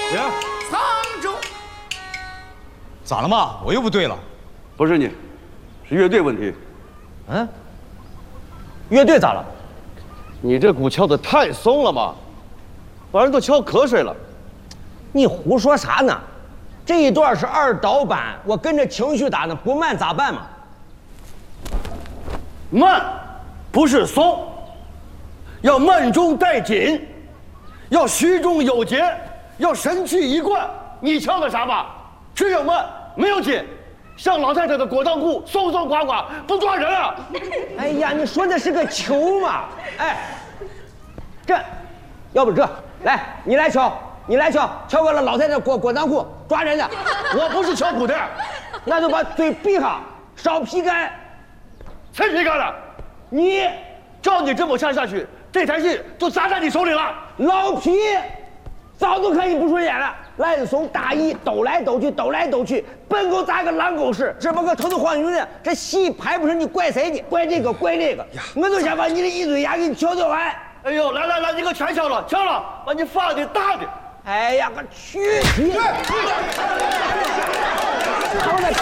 沧州。 咋了嘛？我又不对了。 不是你，是乐队问题。 嗯？乐队咋了？ 你这鼓敲的太松了嘛，把人都敲瞌睡了。 你胡说啥呢？这一段是二导版，我跟着情绪打呢，不慢咋办嘛？ 慢，不是松，要慢中带紧，要虚中有节，要神气一贯。你敲的啥吧？只有慢，没有紧，像老太太的果当裤，松松垮垮，不抓人啊！ 哎呀，你说的是个球嘛？哎，要不这，来你来敲，敲过了老太太果裆裤，抓人的。 我不是敲鼓的， 那就把嘴闭上，少皮干。 谁皮干了？你，照你这么唱下去，这台戏就砸在你手里了。 老皮，早都看你不顺眼了。烂怂大意，抖来抖去，笨狗砸个狼狗似，这么个头都晃悠的，这戏拍不成，你怪谁呢？怪这个，我就想把你的一嘴牙给你敲掉完。 哎呦，来，你可全敲了，把你放的大的。 哎呀，我去！好了，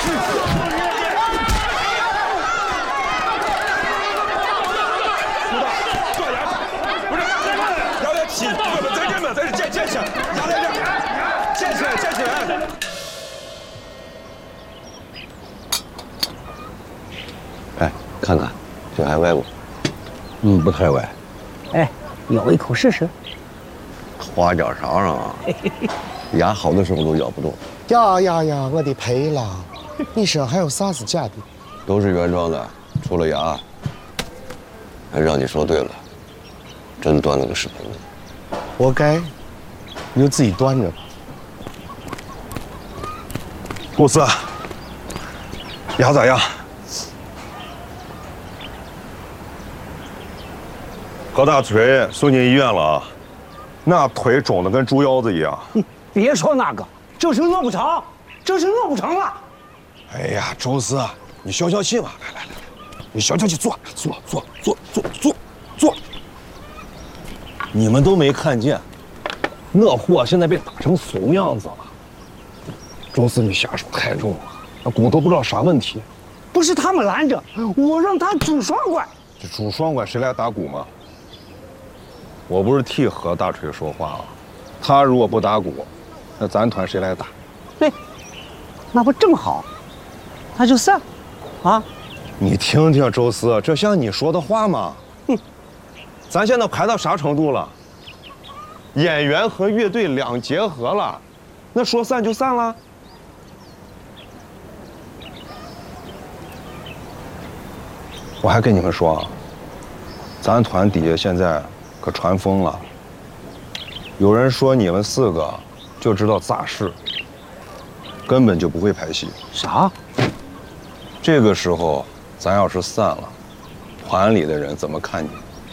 摇点起，在这边，在这站起来，压在这儿，站起来。 哎，看看，这还歪不？不太歪。 哎，咬一口试试。 花脚勺上啊，牙好的时候都咬不动。 呀，我的赔了！你身上还有啥是假的？ 都是原装的，除了牙。还让你说对了，真端了个屎盆子。 活该，你就自己端着吧。 顾四，牙咋样？何大锤送进医院了啊，那腿肿得跟猪腰子一样。 别说那个，这是饿不成了。 哎呀，周四，你消消气吧，来，你消消气，坐。你们都没看见，那货现在被打成怂样子了。周四，你下手太重了，那骨头不知道啥问题。 不是他们拦着，我让他拄双拐。 这拄双拐谁来打鼓吗？我不是替何大锤说话啊，他如果不打鼓，那咱团谁来打？ 对，那不正好，那就散，啊！ 你听听周四，这像你说的话吗？咱现在排到啥程度了？演员和乐队两结合了，那说散就散了。我还跟你们说啊，咱团底下现在可传疯了，有人说你们4个就知道咋事，根本就不会拍戏。 啥？ 这个时候咱要是散了，团里的人怎么看你？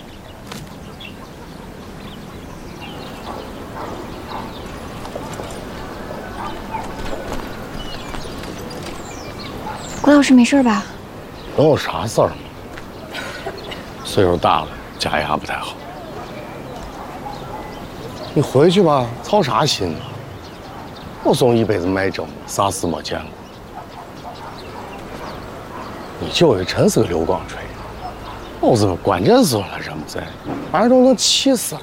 郭老师没事吧？ 能有啥事儿吗？岁数大了，假牙不太好。你回去吧，操啥心呢？我总一辈子卖整，啥事没见过。你舅爷真是个刘光锤，我这个关键时候他人不在，把人都能气死了。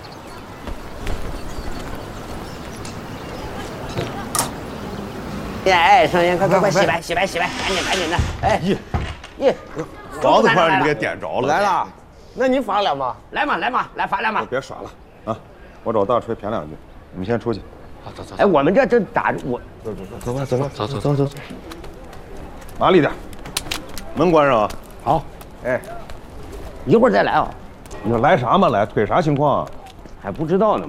哎，少爷，快洗白，赶紧的！哎， 房子快让你给点着了。 来了，那你罚2把。 来罚2把。 别耍了啊！我找大锤谝2句，你们先出去。 走。 哎，我们这真打着我。 走。 麻利点，门关上啊。 好。 哎，一会儿再来啊。 你说来啥嘛来？腿啥情况啊？ 还不知道呢。